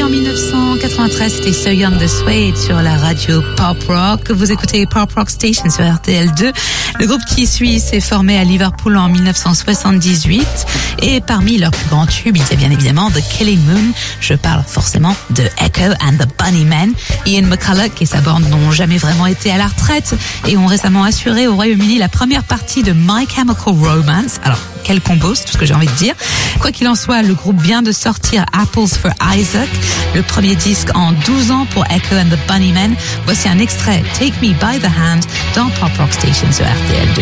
en 1993, c'était So Young de Suede sur la radio Pop Rock. Vous écoutez Pop Rock Station sur RTL2. Le groupe qui suit s'est formé à Liverpool en 1978 et parmi leurs plus grands tubes, il y a bien évidemment The Killing Moon. Je parle forcément de Echo and the Bunnymen. Ian McCulloch et sa bande n'ont jamais vraiment été à la retraite et ont récemment assuré au Royaume-Uni la première partie de My Chemical Romance. Alors, quel combo, c'est tout ce que j'ai envie de dire. Quoi qu'il en soit, le groupe vient de sortir Apples for Isaac, le premier disque en 12 ans pour Echo and the Bunnymen. Voici un extrait, Take Me by the Hand, dans Pop Rock Station sur RTL2.